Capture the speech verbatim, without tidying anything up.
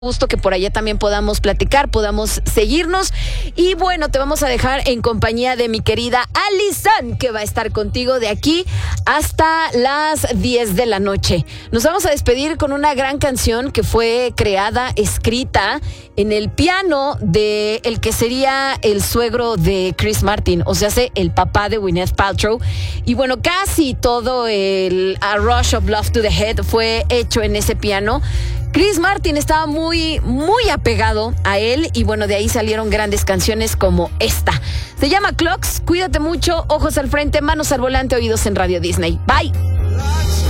Gusto que por allá también podamos platicar, podamos seguirnos. Y bueno, te vamos a dejar en compañía de mi querida Alison, que va a estar contigo de aquí hasta las diez de la noche. Nos vamos a despedir con una gran canción que fue creada, escrita en el piano de el que sería el suegro de Chris Martin, o sea, el papá de Gwyneth Paltrow. Y bueno, casi todo el A Rush of Love to the Head fue hecho en ese piano. Chris Martin estaba muy, muy apegado a él y bueno, de ahí salieron grandes canciones como esta. Se llama Clocks, cuídate mucho, ojos al frente, manos al volante, oídos en Radio Disney. Bye.